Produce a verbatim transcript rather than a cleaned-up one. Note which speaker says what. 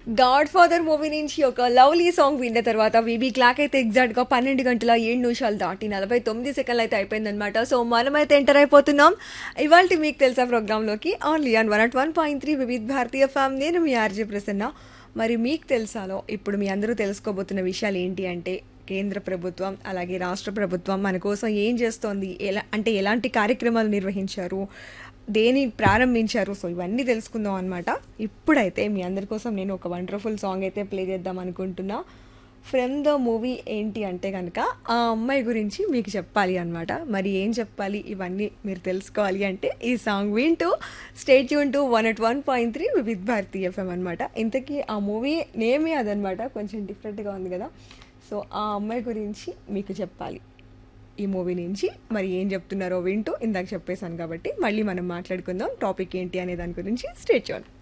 Speaker 1: God father movie నుంచి ఒక lovely song విన్న తర్వాత వీబీ క్లాక్ అయితే ఎగ్జాక్ట్ గా పన్నెండు గంటల ఏడు నిమిషాలు దాటి నలభై తొమ్మిది సెకండ్లు అయితే అయిపోయిందనమాట. సో మనమైతే ఎంటర్ అయిపోతున్నాం ఇవాళ మీకు తెలుసా ప్రోగ్రామ్ లోకి only on one at one point three Vividh భారతీయ ఫ్యామ్. నేను మీ ఆర్జే ప్రసన్న. మరి మీకు తెలుసాలో ఇప్పుడు మీ అందరూ తెలుసుకోబోతున్న విషయాలు ఏంటి అంటే కేంద్ర ప్రభుత్వం అలాగే రాష్ట్ర ప్రభుత్వం మన కోసం ఏం చేస్తోంది, ఎలా అంటే ఎలాంటి కార్యక్రమాలు నిర్వహించారు, దేని ప్రారంభించారు. సో ఇవన్నీ తెలుసుకుందాం అనమాట. ఇప్పుడైతే మీ అందరి కోసం నేను ఒక వండర్ఫుల్ సాంగ్ అయితే ప్లే చేద్దాం అనుకుంటున్నా. ఫ్రమ్ ద మూవీ ఏంటి అంటే కనుక ఆ అమ్మాయి గురించి మీకు చెప్పాలి అనమాట. మరి ఏం చెప్పాలి ఇవన్నీ మీరు తెలుసుకోవాలి అంటే ఈ సాంగ్ వింటూ state tune to one at one point three Vividh Bharati FM అనమాట. ఇంతకీ ఆ మూవీ నేమే అదనమాట, కొంచెం డిఫరెంట్గా ఉంది కదా. సో ఆ అమ్మాయి గురించి మీకు చెప్పాలి ఈ మూవీ నుంచి. మరి ఏం చెప్తున్నారో వింటూ ఇందాక చెప్పేశాను కాబట్టి మళ్ళీ మనం మాట్లాడుకుందాం టాపిక్ ఏంటి అనే దాని గురించి. Stay tune.